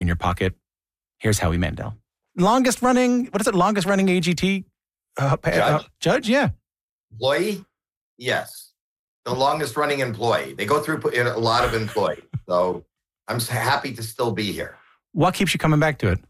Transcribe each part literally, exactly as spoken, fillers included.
your pocket. Here's Howie Mandel. Longest running, what is it? Longest running A G T uh, Judge? Uh, judge? Yeah. Employee? Yes. The longest running employee. They go through a lot of employees. So I'm happy to still be here. What keeps you coming back to it?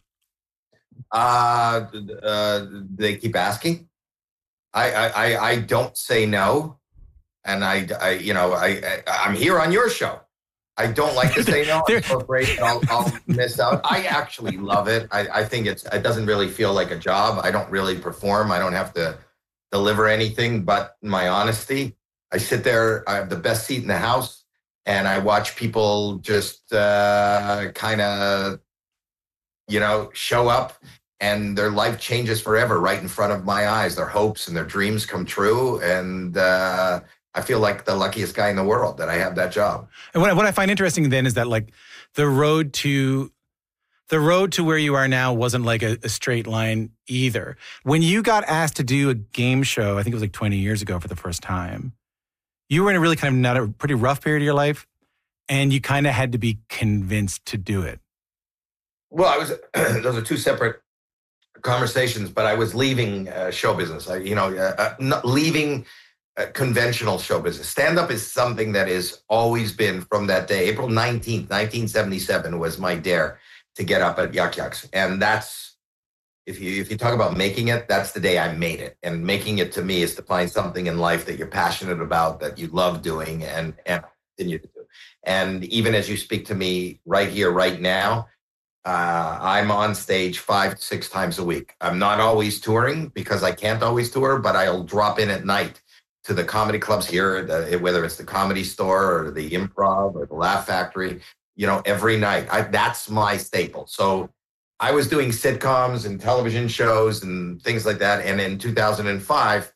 Uh, uh, they keep asking. I, I, I, I don't say no. And I, I you know, I, I, I'm here on your show. I don't like to say no. I'm so afraid that I'll, I'll miss out. I actually love it. I, I think it's it doesn't really feel like a job. I don't really perform. I don't have to deliver anything but my honesty. I sit there. I have the best seat in the house, and I watch people just uh, kind of, you know, show up, and their life changes forever right in front of my eyes. Their hopes and their dreams come true, and uh, I feel like the luckiest guy in the world that I have that job. And what I, what I find interesting then is that like the road to the road to where you are now wasn't like a, a straight line either. When you got asked to do a game show, I think it was like twenty years ago for the first time, you were in a really kind of not a pretty rough period of your life, and you kind of had to be convinced to do it. Well, I was. Those are two separate conversations, but I was leaving uh, show business. I, you know, uh, uh, not leaving. Uh, conventional show business. Stand-up is something that has always been from that day. April nineteenth, nineteen seventy-seven was my dare to get up at Yuk Yuk's. And that's, if you if you talk about making it, that's the day I made it. And making it to me is to find something in life that you're passionate about, that you love doing, and, and continue to do. And even as you speak to me right here, right now, uh, I'm on stage five to six times a week. I'm not always touring because I can't always tour, but I'll drop in at night to the comedy clubs here, the, whether it's the Comedy Store or the Improv or the Laugh Factory, you know, every night. I, that's my staple. So I was doing sitcoms and television shows and things like that. And in two thousand five,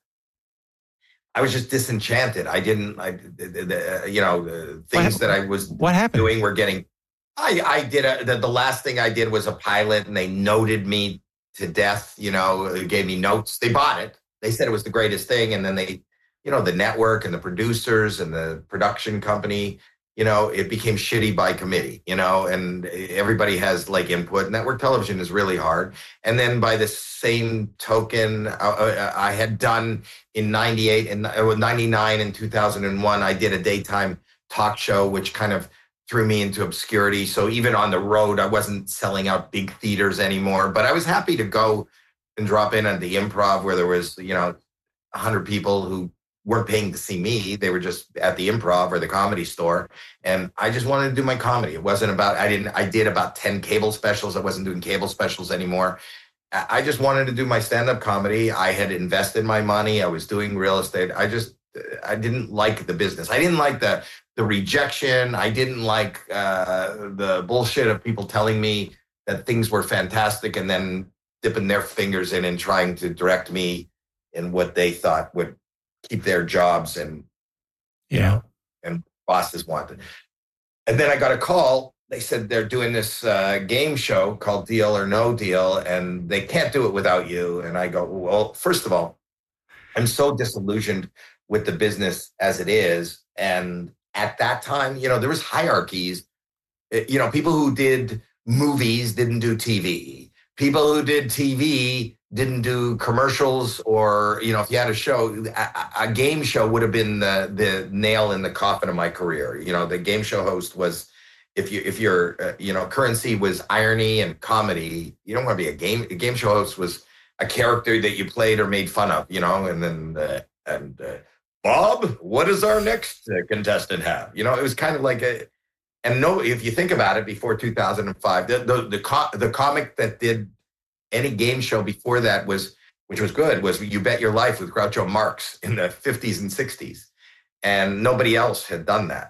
I was just disenchanted. I didn't, I, the, the, you know, the things what, that I was what happened? doing were getting, I, I did, a, the, the last thing I did was a pilot, and they noted me to death, you know, gave me notes. They bought it. They said it was the greatest thing. And then they, you know, the network and the producers and the production company, you know, it became shitty by committee, you know, and everybody has like input. Network television is really hard. And then by the same token, uh, I had done in ninety-eight and ninety-nine and two thousand one, I did a daytime talk show, which kind of threw me into obscurity. So even on the road, I wasn't selling out big theaters anymore, but I was happy to go and drop in at the Improv where there was, you know, a hundred people who weren't paying to see me. They were just at the Improv or the Comedy Store. And I just wanted to do my comedy. It wasn't about, I didn't, I did about ten cable specials. I wasn't doing cable specials anymore. I just wanted to do my stand-up comedy. I had invested my money. I was doing real estate. I just, I didn't like the business. I didn't like the, the rejection. I didn't like uh, the bullshit of people telling me that things were fantastic and then dipping their fingers in and trying to direct me in what they thought would keep their jobs and, you yeah. know, and bosses wanted. And then I got a call. They said they're doing this uh, game show called Deal or No Deal, and they can't do it without you. And I go, well, first of all, I'm so disillusioned with the business as it is. And at that time, you know, there was hierarchies. You know, people who did movies didn't do T V. People who did T V didn't do commercials, or, you know, if you had a show, a, a game show would have been the the nail in the coffin of my career. You know, the game show host was, if you if your uh, you know, currency was irony and comedy, you don't want to be a game a game show host was a character that you played or made fun of, you know, and then uh, and uh, Bob, what does our next uh, contestant have? You know, it was kind of like a, and no, if you think about it, before two thousand five, the the the, co- the comic that did any game show before that was, which was good, was You Bet Your Life with Groucho Marx in the fifties and sixties. And nobody else had done that.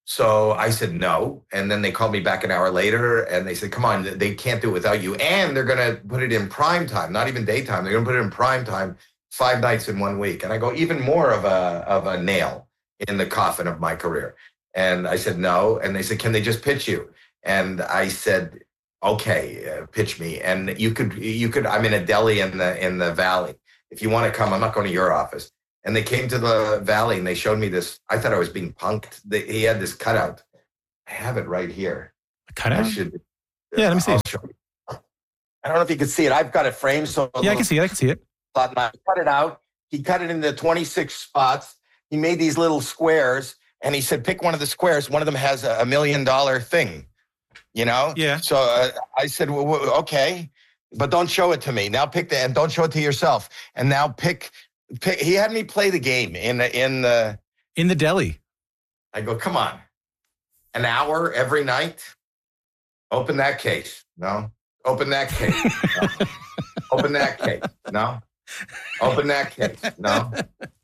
So I said no. And then they called me back an hour later and they said, come on, they can't do it without you. And they're going to put it in prime time, not even daytime. They're going to put it in prime time five nights in one week. And I go, even more of a, of a nail in the coffin of my career. And I said no. And they said, can they just pitch you? And I said, okay, uh, pitch me. And you could, you could, I'm in a deli in the, in the Valley. If you want to come, I'm not going to your office. And they came to the Valley and they showed me this. I thought I was being punked. They, he had this cutout. I have it right here. A cutout? I should, Yeah, let me see I'll it. show you. I don't know if you can see it. I've got it framed. So Yeah, I can see it. I can see it. I cut it out. He cut it into twenty-six spots. He made these little squares, and he said, pick one of the squares. One of them has a million dollar thing, you know? Yeah. So uh, I said, well, well, okay, but don't show it to me. Now pick the, and don't show it to yourself. And now pick, pick. He had me play the game in the, in the, In the deli. I go, come on, an hour every night. Open that case. No. Open that case. No. Open that case. No. Open that case. No.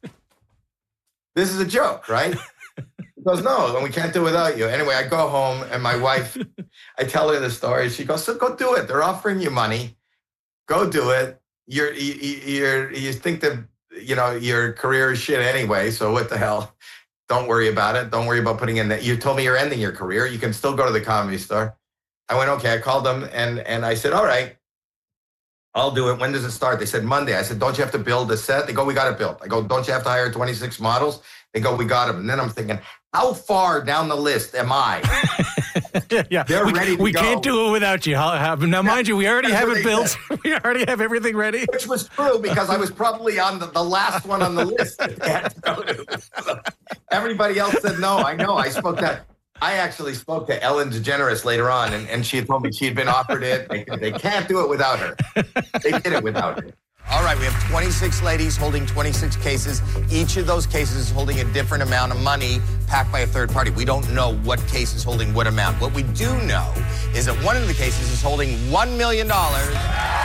This is a joke, right? He goes, no, and we can't do it without you. Anyway, I go home and my wife, I tell her the story. She goes, so go do it. They're offering you money. Go do it. You're, you, you're, you think that, you know, your career is shit anyway. So what the hell? Don't worry about it. Don't worry about putting in that. You told me you're ending your career. You can still go to the Comedy Store. I went, okay. I called them and, and I said, all right, I'll do it. When does it start? They said Monday. I said, don't you have to build a set? They go, we got it built. I go, don't you have to hire twenty-six models? They go, we got them. And then I'm thinking, how far down the list am I? yeah, They're we, ready to we go. can't do it without you. How, how, now, mind you, we already That's have what it they built. said. We already have everything ready. Which was true because I was probably on the, the last one on the list that they had to go to. So everybody else said no. I know. I spoke to, I actually spoke to Ellen DeGeneres later on, and, and she had told me she had been offered it. They, they can't do it without her. They did it without her. All right, we have twenty-six ladies holding twenty-six cases. Each of those cases is holding a different amount of money packed by a third party. We don't know what case is holding what amount. What we do know is that one of the cases is holding one million dollars all the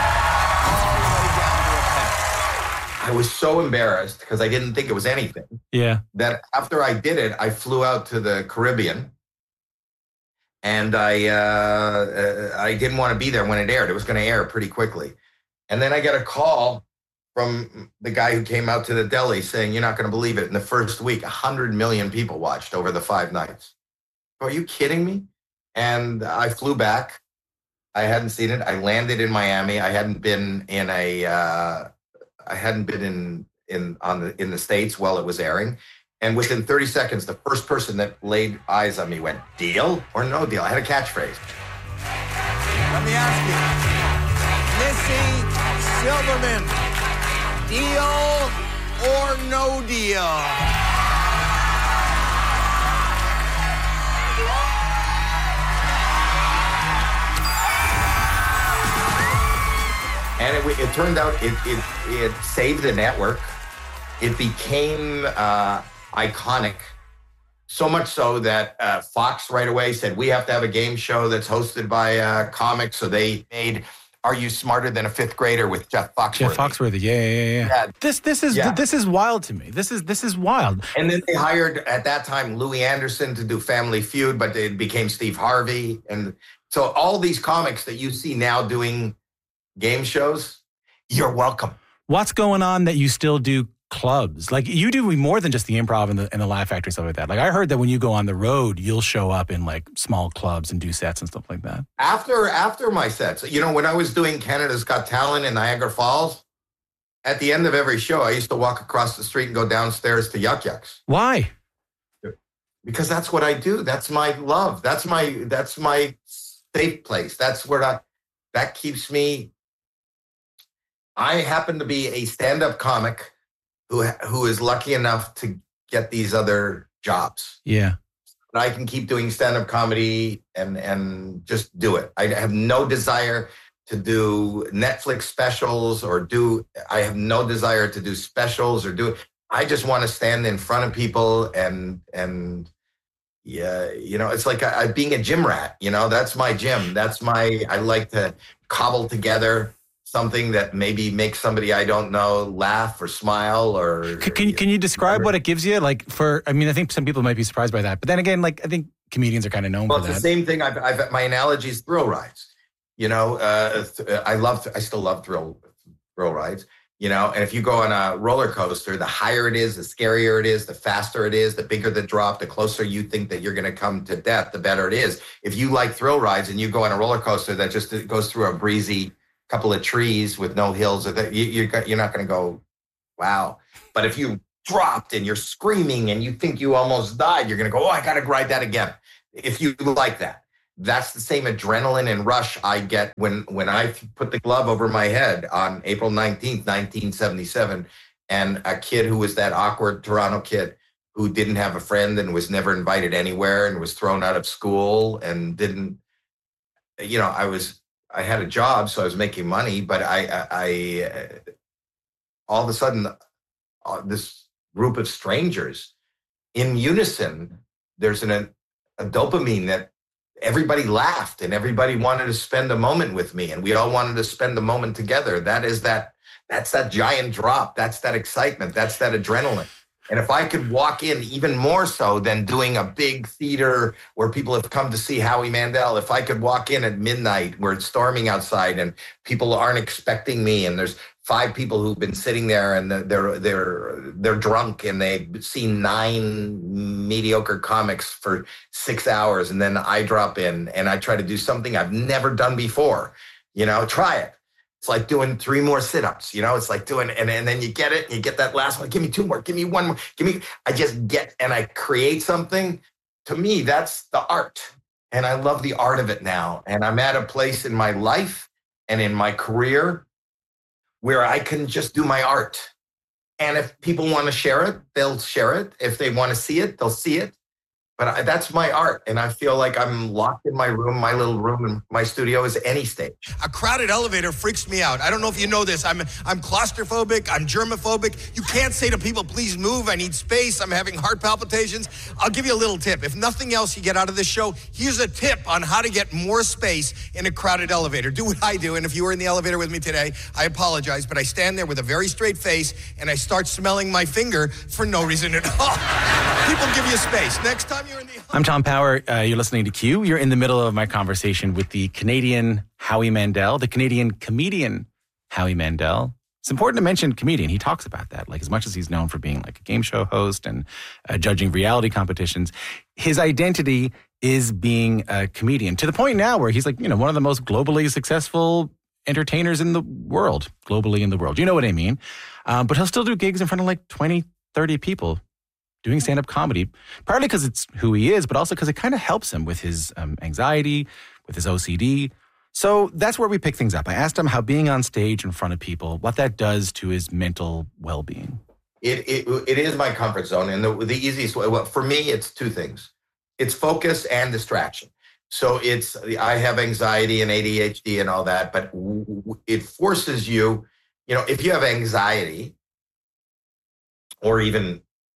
way down to a penny. I was so embarrassed because I didn't think it was anything. Yeah. That after I did it, I flew out to the Caribbean. And I, uh, I didn't want to be there when it aired. It was going to air pretty quickly. And then I get a call from the guy who came out to the deli saying, you're not going to believe it. In the first week, one hundred million people watched over the five nights. Are you kidding me? And I flew back. I hadn't seen it. I landed in Miami. I hadn't been in a, uh, I hadn't been in, in, on the, in the States while it was airing. And within thirty seconds, the first person that laid eyes on me went, deal or no deal? I had a catchphrase. Let me ask you, Missy Silverman, deal or no deal? And it, it turned out it, it, it saved the network. It became uh, iconic, so much so that uh, Fox right away said, we have to have a game show that's hosted by uh, comics. So they made Are You Smarter Than a Fifth Grader with Jeff Foxworthy. Jeff Foxworthy, yeah, yeah, yeah. yeah. This, this is, yeah. this is wild to me. This is, this is wild. And then they hired at that time Louis Anderson to do Family Feud, but it became Steve Harvey. And so all these comics that you see now doing game shows, you're welcome. What's going on that you still do clubs? Like you do more than just the Improv and the, and the Laugh Factory, stuff like that. Like I heard that when you go on the road, you'll show up in like small clubs and do sets and stuff like that. After after my sets, you know, when I was doing Canada's Got Talent in Niagara Falls, at the end of every show, I used to walk across the street and go downstairs to Yuck Yucks. Why? Because that's what I do. That's my love. That's my that's my safe place. That's where I that keeps me. I happen to be a stand-up comic who who is lucky enough to get these other jobs. Yeah. But I can keep doing stand-up comedy and and just do it. I have no desire to do Netflix specials or do, I have no desire to do specials or do, I just want to stand in front of people and, and yeah, you know, it's like I, being a gym rat, you know, that's my gym. That's my, I like to cobble together something that maybe makes somebody I don't know laugh or smile or. Can, can, you, can you describe what it gives you? Like for, I mean, I think some people might be surprised by that, but then again, like I think comedians are kind of known well, for that. Well, it's the same thing. I've, I've, my analogy is thrill rides. You know, uh, I love, I still love thrill, thrill rides, you know, and if you go on a roller coaster, the higher it is, the scarier it is, the faster it is, the bigger the drop, the closer you think that you're going to come to death, the better it is. If you like thrill rides and you go on a roller coaster that just goes through a breezy couple of trees with no hills, or that you, you're, you're not going to go, wow. But if you dropped and you're screaming and you think you almost died, you're going to go, oh, I got to ride that again. If you like that. That's the same adrenaline and rush I get when, when I put the glove over my head on April nineteenth, nineteen seventy-seven, and a kid who was that awkward Toronto kid who didn't have a friend and was never invited anywhere and was thrown out of school and didn't, you know, I was, I had a job, so I was making money, but I, I, I all of a sudden, uh, this group of strangers in unison, there's an, a, a dopamine that everybody laughed and everybody wanted to spend a moment with me and we all wanted to spend the moment together. That is that, that's that giant drop. That's that excitement. That's that adrenaline. And if I could walk in even more so than doing a big theater where people have come to see Howie Mandel, if I could walk in at midnight where it's storming outside and people aren't expecting me and there's five people who've been sitting there and they're they're they're drunk and they've seen nine mediocre comics for six hours and then I drop in and I try to do something I've never done before, you know, try it. It's like doing three more sit-ups, you know, it's like doing, and, and then you get it, and you get that last one, give me two more, give me one more, give me, I just get, and I create something. To me, that's the art. And I love the art of it now. And I'm at a place in my life and in my career where I can just do my art. And if people want to share it, they'll share it. If they want to see it, they'll see it. But I, that's my art, and I feel like I'm locked in my room. My little room in my studio is any stage. A crowded elevator freaks me out. I don't know if you know this. I'm I'm claustrophobic. I'm germophobic. You can't say to people, please move. I need space. I'm having heart palpitations. I'll give you a little tip. If nothing else you get out of this show, here's a tip on how to get more space in a crowded elevator. Do what I do, and if you were in the elevator with me today, I apologize, but I stand there with a very straight face, and I start smelling my finger for no reason at all. People give you space. Next time, I'm Tom Power. Uh, you're listening to Q. You're in the middle of my conversation with the Canadian Howie Mandel, the Canadian comedian Howie Mandel. It's important to mention comedian. He talks about that. Like, as much as he's known for being like a game show host and uh, judging reality competitions, his identity is being a comedian, to the point now where he's like, you know, one of the most globally successful entertainers in the world, globally in the world. You know what I mean? Um, but he'll still do gigs in front of like twenty, thirty people, doing stand-up comedy, partly because it's who he is, but also because it kind of helps him with his um, anxiety, with his O C D. So that's where we pick things up. I asked him how being on stage in front of people, what that does to his mental well-being. It it, it is my comfort zone. And the, the easiest way, well, for me, it's two things. It's focus and distraction. So it's, I have anxiety and A D H D and all that, but it forces you, you know, if you have anxiety or even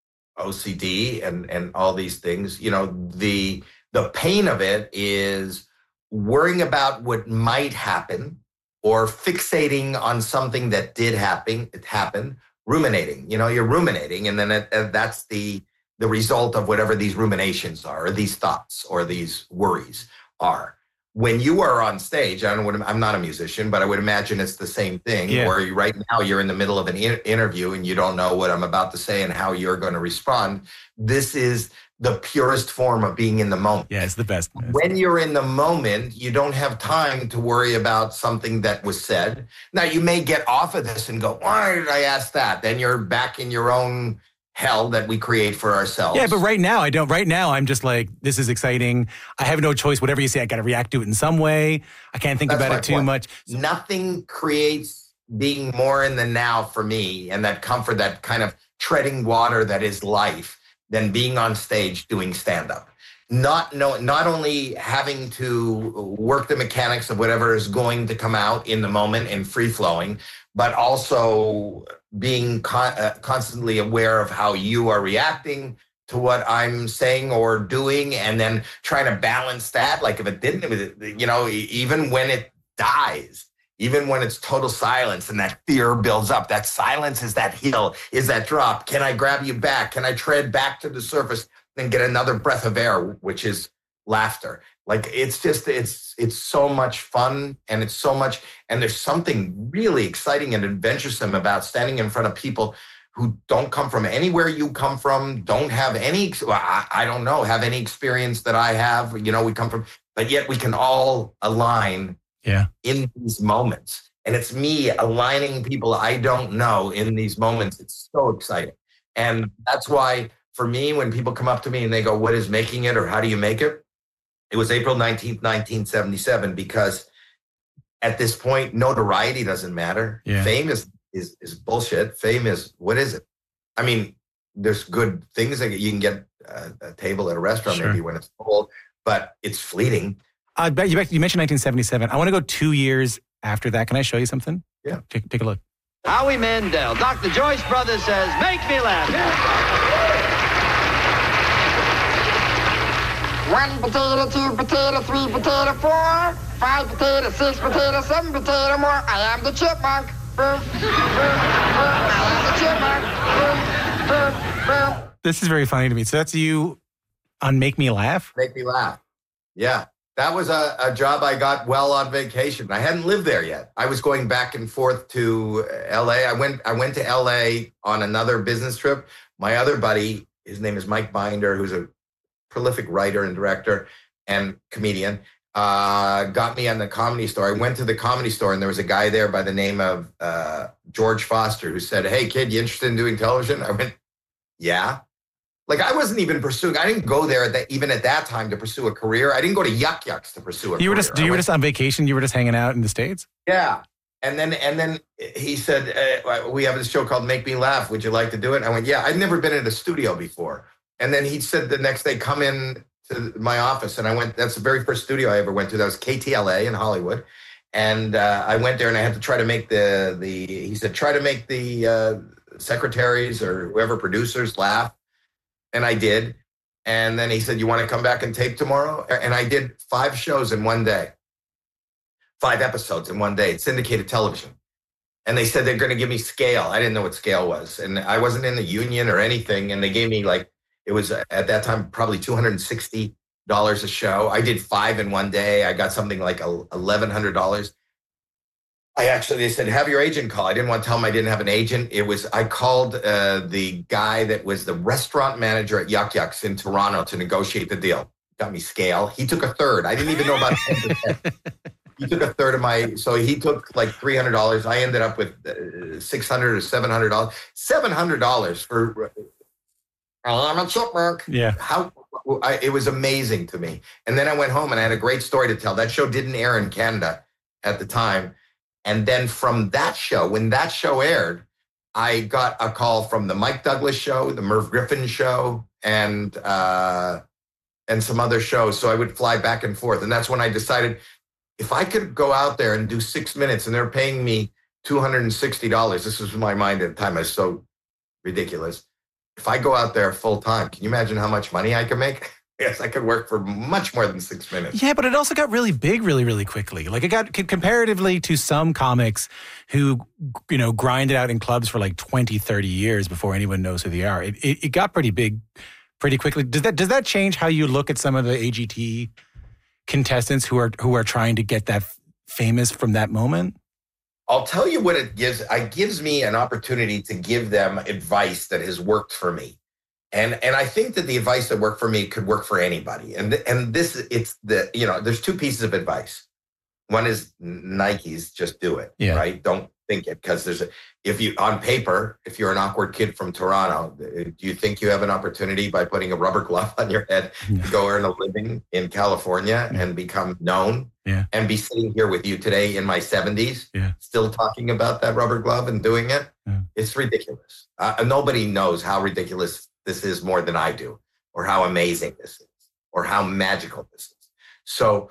O C D and, and all these things, you know, the the pain of it is worrying about what might happen or fixating on something that did happen, it happened, ruminating, you know, you're ruminating. And then it, uh, that's the the result of whatever these ruminations are, or these thoughts or these worries are. When you are on stage, I don't know what, I'm not a musician, but I would imagine it's the same thing. Yeah. Where you, right now you're in the middle of an in- interview and you don't know what I'm about to say and how you're going to respond. This is the purest form of being in the moment. Yeah, it's the best. When you're in the moment, you don't have time to worry about something that was said. Now, you may get off of this and go, why did I ask that? Then you're back in your own hell that we create for ourselves. Yeah, but right now, I don't. Right now, I'm just like, this is exciting. I have no choice. Whatever you say, I got to react to it in some way. I can't think That's about my it too point. much. Nothing creates being more in the now for me and that comfort, that kind of treading water that is life, than being on stage doing stand-up. Not know, not only having to work the mechanics of whatever is going to come out in the moment and free-flowing, but also being con- uh, constantly aware of how you are reacting to what I'm saying or doing, and then trying to balance that. Like if it didn't, you know, even when it dies, even when it's total silence and that fear builds up, that silence is that hill, is that drop. Can I grab you back? Can I tread back to the surface and get another breath of air, which is laughter? Like it's just, it's, it's so much fun, and it's so much, and there's something really exciting and adventuresome about standing in front of people who don't come from anywhere you come from, don't have any, well, I, I don't know, have any experience that I have, you know, we come from, but yet we can all align Yeah. in these moments. And it's me aligning people I don't know in these moments. It's so exciting. And that's why for me, when people come up to me and they go, what is making it, or how do you make it? It was April nineteenth, nineteen seventy-seven, because at this point, notoriety doesn't matter. Yeah. Fame is, is is bullshit. Fame is, what is it? I mean, there's good things that you can get a, a table at a restaurant Sure. maybe when it's full, but it's fleeting. I bet you, you mentioned nineteen seventy-seven. I want to go two years after that. Can I show you something? Yeah. Take, take a look. Howie Mandel. Doctor Joyce Brothers says, make me laugh. One potato, two potato, three potato, four, five potato, six potato, seven potato more. I am the chipmunk. Boom, boom, boom. I am the chipmunk. Boom, boom, boom. This is very funny to me. So that's you on Make Me Laugh? Make me laugh. Yeah. That was a, a job I got while on vacation. I hadn't lived there yet. I was going back and forth to L A. I went I went to L A on another business trip. My other buddy, his name is Mike Binder, who's a prolific writer and director and comedian, uh, got me on the Comedy Store. I went to the Comedy Store, and there was a guy there by the name of uh, George Foster, who said, "Hey, kid, you interested in doing television?" I went, "Yeah." Like, I wasn't even pursuing, I didn't go there at that, even at that time to pursue a career. I didn't go to Yuck Yucks to pursue a You career. were just you I were went- just on vacation. You were just hanging out in the States. Yeah. And then and then he said, uh, we have this show called Make Me Laugh. Would you like to do it? I went, yeah. I'd never been in a studio before. And then he said the next day, come in to my office. And I went, that's the very first studio I ever went to. That was K T L A in Hollywood. And uh, I went there and I had to try to make the, the he said, try to make the uh, secretaries or whoever producers laugh. And I did. And then he said, you want to come back and tape tomorrow? And I did five shows in one day. Five episodes in one day. It's syndicated television. And they said they're going to give me scale. I didn't know what scale was. And I wasn't in the union or anything. And they gave me, like, it was at that time probably two hundred sixty dollars a show. I did five in one day. I got something like eleven hundred dollars. I actually, they said, have your agent call. I didn't want to tell them I didn't have an agent. It was, I called uh, the guy that was the restaurant manager at Yuck Yucks in Toronto to negotiate the deal. Got me scale. He took a third. I didn't even know about ten percent. He took a third of my, so he took like three hundred dollars. I ended up with uh, six hundred dollars or seven hundred dollars. seven hundred dollars for, I'm a chipmunk. Yeah. How, I, it was amazing to me. And then I went home and I had a great story to tell. That show didn't air in Canada at the time. And then from that show, when that show aired, I got a call from the Mike Douglas show, the Merv Griffin show, and uh, and some other shows. So I would fly back and forth. And that's when I decided, if I could go out there and do six minutes and they're paying me two hundred sixty dollars, this was my mind at the time. I was so ridiculous. If I go out there full time, can you imagine how much money I could make? Yes, I could work for much more than six minutes. Yeah, but it also got really big really, really quickly. Like, it got c- comparatively to some comics who, you know, grind it out in clubs for like twenty, thirty years before anyone knows who they are. It, it, it got pretty big pretty quickly. Does that does that change how you look at some of the A G T contestants who are who are trying to get that f- famous from that moment? I'll tell you what it gives. It gives me an opportunity to give them advice that has worked for me. And and I think that the advice that worked for me could work for anybody. And th- and this, it's the, you know, there's two pieces of advice. One is Nike's, just do it, Yeah. right? Don't think it, because there's a, if you, on paper, if you're an awkward kid from Toronto, do you think you have an opportunity by putting a rubber glove on your head Yeah. to go earn a living in California Yeah. and become known? Yeah. And be sitting here with you today in my seventies, Yeah. still talking about that rubber glove and doing it? Yeah. It's ridiculous. Uh, nobody knows how ridiculous this is more than I do, or how amazing this is, or how magical this is. So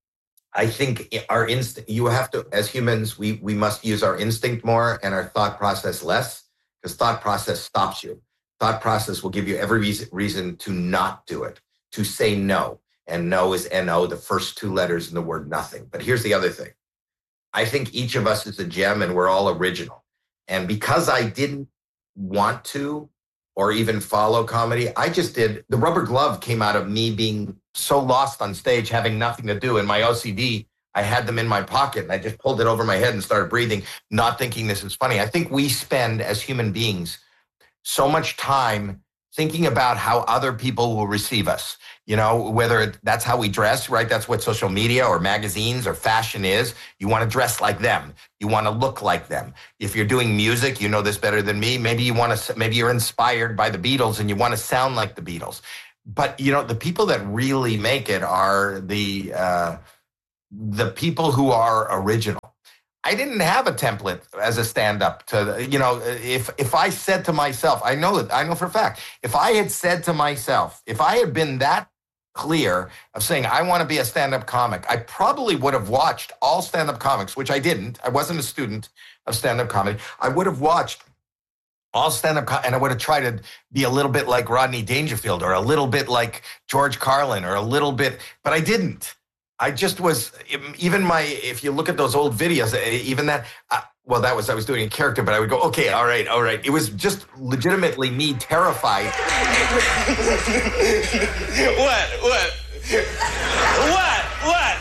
I think our instinct, you have to, as humans, we we must use our instinct more and our thought process less, because thought process stops you. Thought process will give you every reason, reason to not do it, to say no. And no is N O, the first two letters in the word nothing. But here's the other thing. I think each of us is a gem and we're all original. And because I didn't want to, or even follow comedy, I just did. The rubber glove came out of me being so lost on stage, having nothing to do. And my O C D, I had them in my pocket and I just pulled it over my head and started breathing, not thinking this is funny. I think we spend as human beings so much time thinking about how other people will receive us. You know, whether that's how we dress, right? That's what social media or magazines or fashion is. You want to dress like them. You want to look like them. If you're doing music, you know this better than me. Maybe you want to, maybe you're inspired by the Beatles and you want to sound like the Beatles. But, you know, the people that really make it are the uh, the people who are original. I didn't have a template as a stand-up to, you know, if if I said to myself, I know that I know for a fact, if I had said to myself, if I had been that clear of saying, I want to be a stand-up comic, I probably would have watched all stand-up comics, which I didn't. I wasn't a student of stand-up comedy. I would have watched all stand-up com- and I would have tried to be a little bit like Rodney Dangerfield or a little bit like George Carlin or a little bit, but I didn't. I just was, even my, if you look at those old videos, even that, uh, well, that was, I was doing a character, but I would go, okay, all right, all right. It was just legitimately me terrified. What? What? What? What?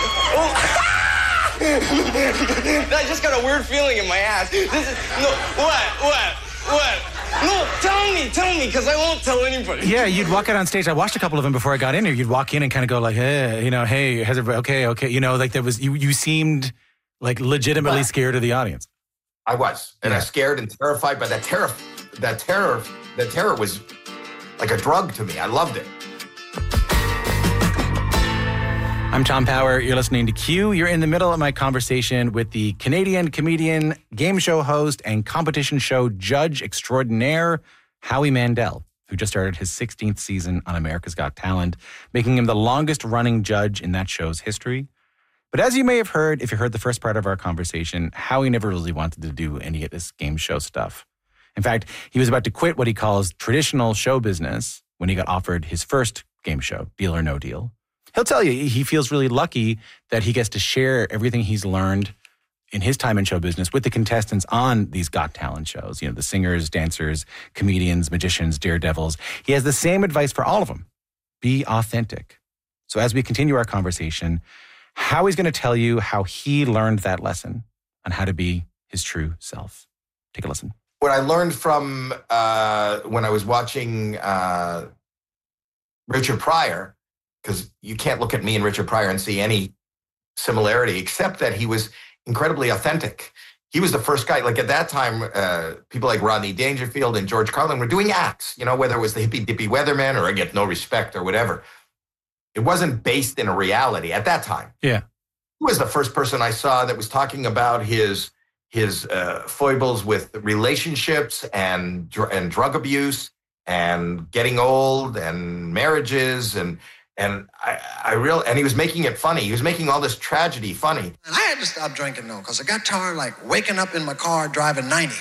I just got a weird feeling in my ass. This is, no, what? What? What? No, tell me, tell me, because I won't tell anybody. Yeah, you'd walk out on stage. I watched a couple of them before I got in here. You'd walk in and kind of go like, hey, you know, hey, has it, okay, okay. You know, like there was, you, you seemed like legitimately scared of the audience. I was, and yeah. I was scared and terrified, but that terror, that terror, that terror was like a drug to me. I loved it. I'm Tom Power. You're listening to Q. You're in the middle of my conversation with the Canadian comedian, game show host, and competition show judge extraordinaire, Howie Mandel, who just started his sixteenth season on America's Got Talent, making him the longest-running judge in that show's history. But as you may have heard, if you heard the first part of our conversation, Howie never really wanted to do any of this game show stuff. In fact, he was about to quit what he calls traditional show business when he got offered his first game show, Deal or No Deal. He'll tell you he feels really lucky that he gets to share everything he's learned in his time in show business with the contestants on these Got Talent shows. You know, the singers, dancers, comedians, magicians, daredevils. He has the same advice for all of them. Be authentic. So as we continue our conversation, Howie's going to tell you how he learned that lesson on how to be his true self. Take a listen. What I learned from uh, when I was watching uh, Richard Pryor, because you can't look at me and Richard Pryor and see any similarity, except that he was incredibly authentic. He was the first guy, like at that time, uh, people like Rodney Dangerfield and George Carlin were doing acts, you know, whether it was the hippy dippy weatherman or I Get No Respect or whatever. It wasn't based in a reality at that time. Yeah. He was the first person I saw that was talking about his his uh, foibles with relationships and and drug abuse and getting old and marriages and And I, I real, and he was making it funny. He was making all this tragedy funny. And I had to stop drinking though, because I got tired like waking up in my car driving ninety.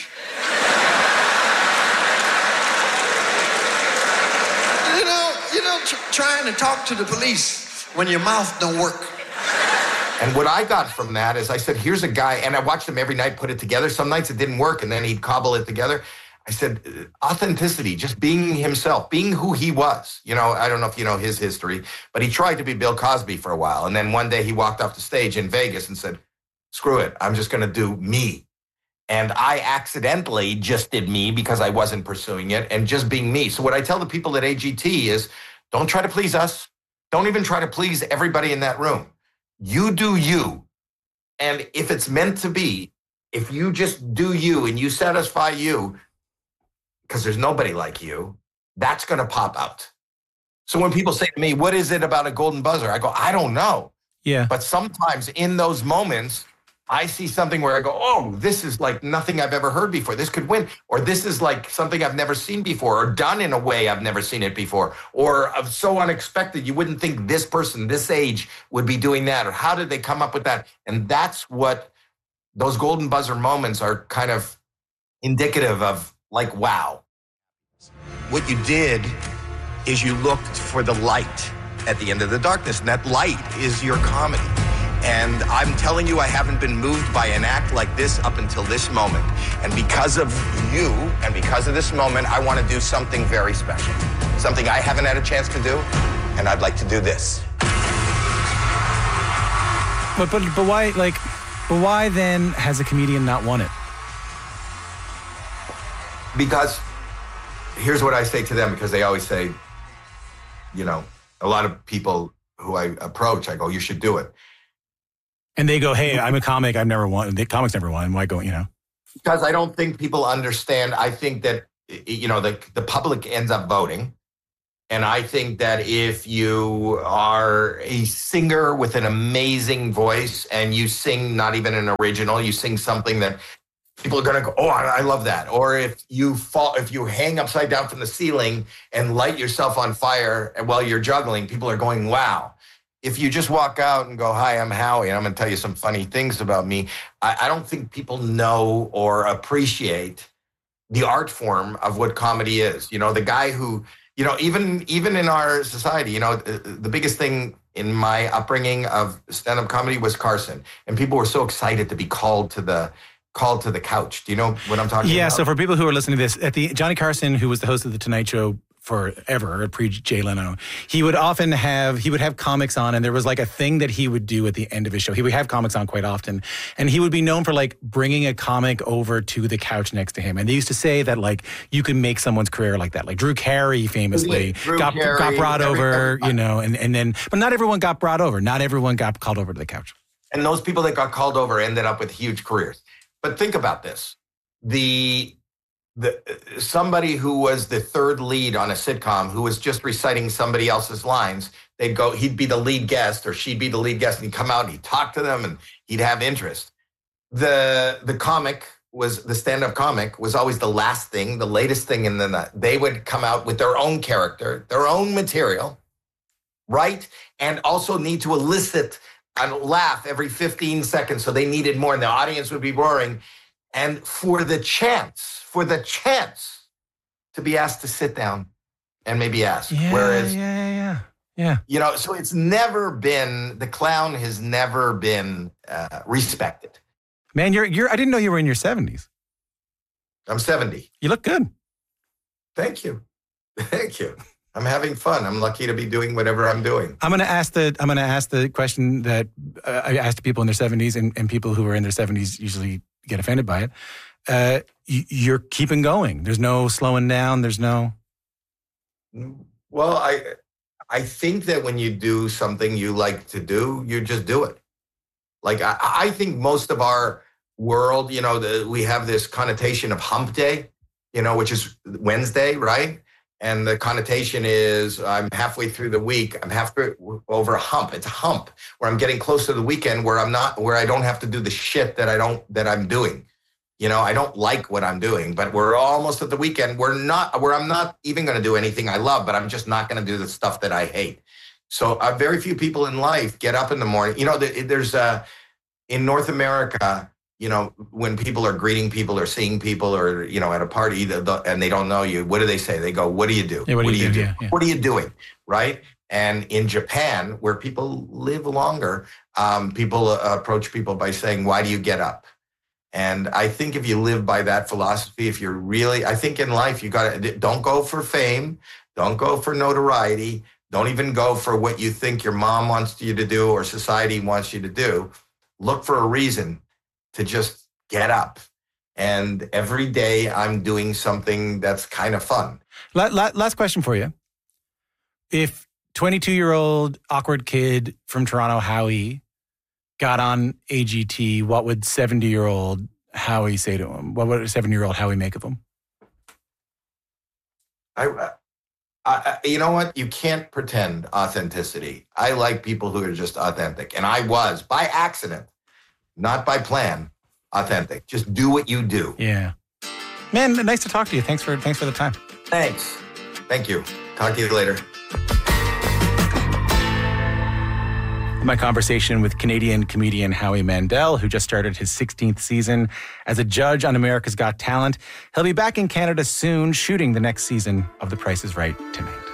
you know, you know, tr- trying to talk to the police when your mouth don't work. And what I got from that is I said, here's a guy, and I watched him every night put it together. Some nights it didn't work, and then he'd cobble it together. I said, authenticity, just being himself, being who he was. You know, I don't know if you know his history, but he tried to be Bill Cosby for a while. And then one day he walked off the stage in Vegas and said, screw it, I'm just going to do me. And I accidentally just did me because I wasn't pursuing it and just being me. So what I tell the people at A G T is, don't try to please us. Don't even try to please everybody in that room. You do you. And if it's meant to be, if you just do you and you satisfy you, because there's nobody like you, that's going to pop out. So when people say to me, what is it about a golden buzzer? I go, I don't know. Yeah. But sometimes in those moments, I see something where I go, oh, this is like nothing I've ever heard before. This could win. Or this is like something I've never seen before, or done in a way I've never seen it before, or so unexpected you wouldn't think this person, this age, would be doing that. Or how did they come up with that? And that's what those golden buzzer moments are kind of indicative of. Like, wow. What you did is you looked for the light at the end of the darkness, and that light is your comedy. And I'm telling you, I haven't been moved by an act like this up until this moment. And because of you and because of this moment, I want to do something very special. Something I haven't had a chance to do, and I'd like to do this. But, but, but why, like, but why then has a comedian not won it? Because here's what I say to them, because they always say, you know, a lot of people who I approach, I go, you should do it. And they go, hey, I'm a comic. I've never won. The comics never won. Why go, you know? Because I don't think people understand. I think that, you know, the, the public ends up voting. And I think that if you are a singer with an amazing voice and you sing not even an original, you sing something that people are going to go, oh, I, I love that. Or if you fall, if you hang upside down from the ceiling and light yourself on fire while you're juggling, people are going, wow. If you just walk out and go, hi, I'm Howie, and I'm going to tell you some funny things about me, I, I don't think people know or appreciate the art form of what comedy is. You know, the guy who, you know, even even in our society, you know, the, the biggest thing in my upbringing of stand-up comedy was Carson. And people were so excited to be called to the called to the couch. Do you know what I'm talking yeah, about? Yeah, so for people who are listening to this, at the Johnny Carson, who was the host of The Tonight Show forever, pre-Jay Leno, he would often have, he would have comics on, and there was like a thing that he would do at the end of his show. He would have comics on quite often, and he would be known for like bringing a comic over to the couch next to him. And they used to say that like you can make someone's career like that. Like Drew Carey famously Drew got, Carey, got brought every, over, everybody. you know, and, and then, but not everyone got brought over. Not everyone got called over to the couch. And those people that got called over ended up with huge careers. But think about this. The The, somebody who was the third lead on a sitcom who was just reciting somebody else's lines, they'd go, he'd be the lead guest or she'd be the lead guest, and he'd come out and he'd talk to them and he'd have interest. The the comic was, the stand-up comic was always the last thing, the latest thing, and then the, they would come out with their own character, their own material, right? And also need to elicit a laugh every fifteen seconds, so they needed more, and the audience would be roaring. And for the chance, for the chance to be asked to sit down and maybe ask. Yeah, Whereas, yeah, yeah, yeah. you know, so it's never been, the clown has never been uh, respected. Man, you're, you're, I didn't know you were in your seventies. I'm seventy. You look good. Thank you. Thank you. I'm having fun. I'm lucky to be doing whatever I'm doing. I'm going to ask the, I'm going to ask the question that uh, I asked people in their seventies, and, and people who are in their seventies usually get offended by it. Uh, you're keeping going. There's no slowing down. There's no. Well, I I think that when you do something you like to do, you just do it. Like I, I think most of our world, you know, the, we have this connotation of hump day, you know, which is Wednesday, right? And the connotation is I'm halfway through the week. I'm halfway over a hump. It's a hump where I'm getting close to the weekend where I'm not, where I don't have to do the shit that I don't, that I'm doing. You know, I don't like what I'm doing, but we're almost at the weekend. We're not, where I'm not even going to do anything I love, but I'm just not going to do the stuff that I hate. So uh, very few people in life get up in the morning. You know, there's a, in North America, you know, when people are greeting people or seeing people or, you know, at a party and they don't know you, what do they say? They go, what do you do? Yeah, what, what do you do? do? Yeah, yeah. What are you doing? Right? And in Japan, where people live longer, um, people uh, approach people by saying, why do you get up? And I think if you live by that philosophy, if you're really, I think in life, you got to, don't go for fame. Don't go for notoriety. Don't even go for what you think your mom wants you to do or society wants you to do. Look for a reason to just get up. And every day I'm doing something that's kind of fun. Last question for you. If twenty-two-year-old awkward kid from Toronto, Howie, got on A G T, what would seventy-year-old Howie say to him? What would seventy-year-old Howie make of him? I, I, you know what? You can't pretend authenticity. I like people who are just authentic. And I was, by accident, not by plan, authentic. Just do what you do. Yeah. Man, nice to talk to you. Thanks for thanks for the time. Thanks. Thank you. Talk to you later. My conversation with Canadian comedian Howie Mandel, who just started his sixteenth season as a judge on America's Got Talent. He'll be back in Canada soon, shooting the next season of The Price is Right tonight.